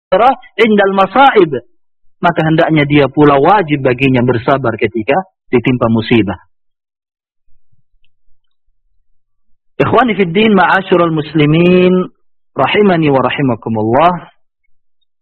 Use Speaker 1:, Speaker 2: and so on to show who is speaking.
Speaker 1: indal masaib, maka hendaknya dia pula wajib baginya bersabar ketika ditimpa musibah. Ikhwani fid din, ma'asyiral muslimin, rahimani wa rahimakumullah.